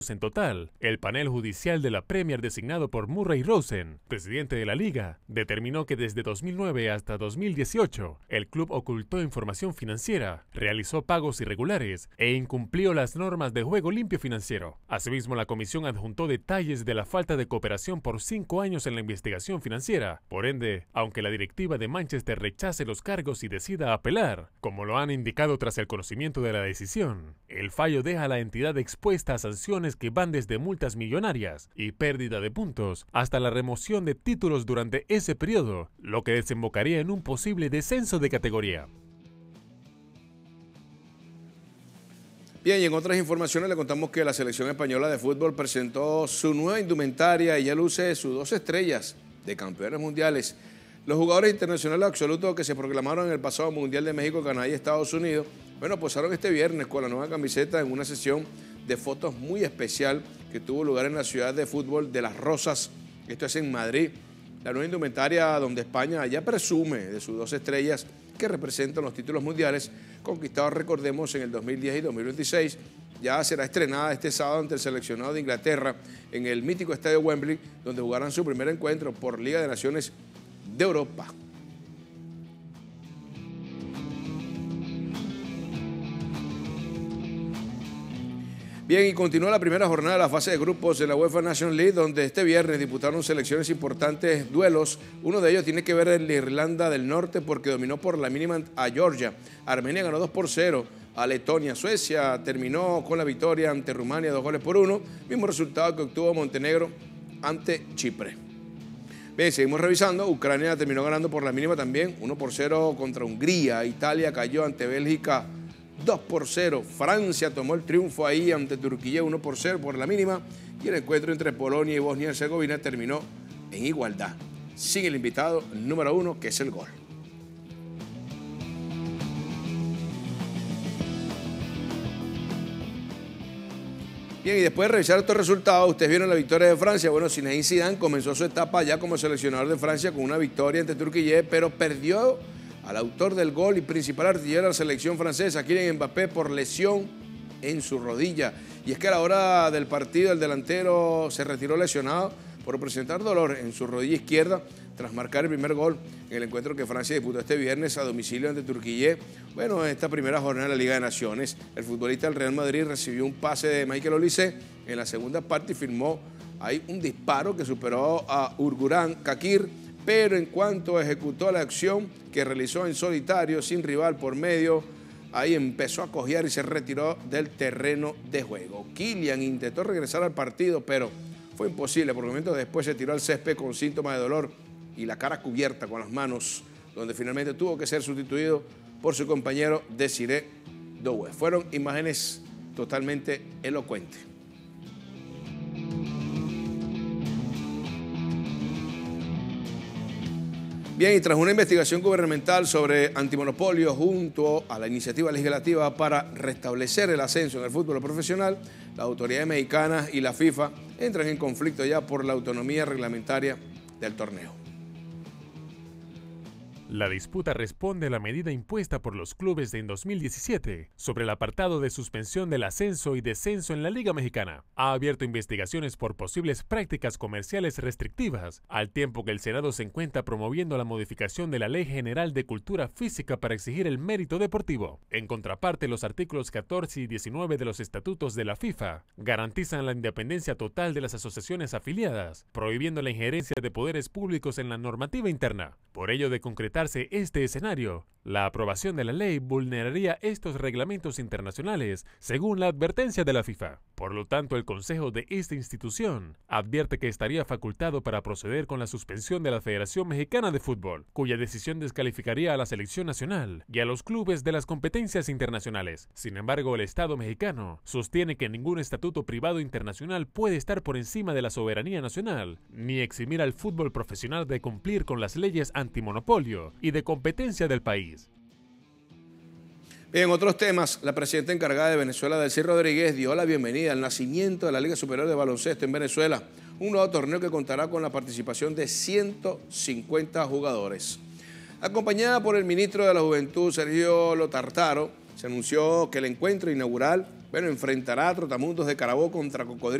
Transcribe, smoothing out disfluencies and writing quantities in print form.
en total. El panel judicial de la Premier designado por Murray Rosen, presidente de la liga, determinó que desde 2009 hasta 2018 el club ocultó información financiera, realizó pagos irregulares e incumplió las normas de juego limpio financiero. Asimismo, la comisión adjuntó detalles de la falta de cooperación por 5 años en la investigación financiera. Por ende, aunque la directiva de Manchester rechace los cargos y decida apelar, como lo han indicado tras el conocimiento de la decisión, el fallo deja a la entidad expuesta a sanciones que van desde multas millonarias y pérdida de puntos hasta la remoción de títulos durante ese periodo, lo que desembocaría en un posible descenso de categoría. Bien, y en otras informaciones le contamos que la selección española de fútbol presentó su nueva indumentaria y ya luce sus 2 estrellas de campeones mundiales. Los jugadores internacionales absolutos que se proclamaron en el pasado Mundial de México, Canadá y Estados Unidos, bueno, posaron este viernes con la nueva camiseta en una sesión de fotos muy especial que tuvo lugar en la ciudad de fútbol de Las Rozas. Esto es en Madrid. La nueva indumentaria donde España ya presume de sus 2 estrellas que representan los títulos mundiales conquistados, recordemos, en el 2010 y 2026. Ya será estrenada este sábado ante el seleccionado de Inglaterra en el mítico estadio Wembley, donde jugarán su primer encuentro por Liga de Naciones de Europa. Bien, y continúa la primera jornada de la fase de grupos de la UEFA Nations League, donde este viernes disputaron selecciones importantes duelos. Uno de ellos tiene que ver en la Irlanda del Norte porque dominó por la mínima a Georgia. Armenia ganó 2-0 a Letonia. Suecia terminó con la victoria ante Rumania 2-1, mismo resultado que obtuvo Montenegro ante Chipre. Bien, seguimos revisando. Ucrania terminó ganando por la mínima también, 1-0 contra Hungría. Italia cayó ante Bélgica 2-0. Francia tomó el triunfo ahí ante Turquía 1-0 por la mínima. Y el encuentro entre Polonia y Bosnia y Herzegovina terminó en igualdad, sin el invitado número 1, que es el gol. Bien, y después de revisar estos resultados, ustedes vieron la victoria de Francia. Bueno, Zinedine Zidane comenzó su etapa ya como seleccionador de Francia con una victoria ante Turquía, pero perdió al autor del gol y principal artillero de la selección francesa, Kylian Mbappé, por lesión en su rodilla. Y es que a la hora del partido el delantero se retiró lesionado por presentar dolor en su rodilla izquierda tras marcar el primer gol en el encuentro que Francia disputó este viernes a domicilio ante Turquía. Bueno, en esta primera jornada de la Liga de Naciones, el futbolista del Real Madrid recibió un pase de Michael Olise en la segunda parte y firmó ahí un disparo que superó a Urguran Kakir, pero en cuanto ejecutó la acción que realizó en solitario, sin rival por medio, ahí empezó a cojear y se retiró del terreno de juego. Kylian intentó regresar al partido, pero fue imposible. Por momentos después se tiró al césped con síntomas de dolor y la cara cubierta con las manos, donde finalmente tuvo que ser sustituido por su compañero Desiré Doué. Fueron imágenes totalmente elocuentes. Bien, y tras una investigación gubernamental sobre antimonopolio junto a la iniciativa legislativa para restablecer el ascenso en el fútbol profesional, las autoridades mexicanas y la FIFA entran en conflicto ya por la autonomía reglamentaria del torneo. La disputa responde a la medida impuesta por los clubes en 2017 sobre el apartado de suspensión del ascenso y descenso en la Liga Mexicana. Ha abierto investigaciones por posibles prácticas comerciales restrictivas, al tiempo que el Senado se encuentra promoviendo la modificación de la Ley General de Cultura Física para exigir el mérito deportivo. En contraparte, los artículos 14 y 19 de los estatutos de la FIFA garantizan la independencia total de las asociaciones afiliadas, prohibiendo la injerencia de poderes públicos en la normativa interna. Por ello, de concretar este escenario, la aprobación de la ley vulneraría estos reglamentos internacionales, según la advertencia de la FIFA. Por lo tanto, el Consejo de esta institución advierte que estaría facultado para proceder con la suspensión de la Federación Mexicana de Fútbol, cuya decisión descalificaría a la selección nacional y a los clubes de las competencias internacionales. Sin embargo, el Estado mexicano sostiene que ningún estatuto privado internacional puede estar por encima de la soberanía nacional, ni eximir al fútbol profesional de cumplir con las leyes antimonopolio y de competencia del país. Bien, en otros temas, la presidenta encargada de Venezuela, Delcy Rodríguez, dio la bienvenida al nacimiento de la Liga Superior de Baloncesto en Venezuela, un nuevo torneo que contará con la participación de 150 jugadores. Acompañada por el ministro de la Juventud, Sergio Lotartaro, se anunció que el encuentro inaugural Bueno, enfrentará a Trotamundos de Carabobo contra Cocodrilo.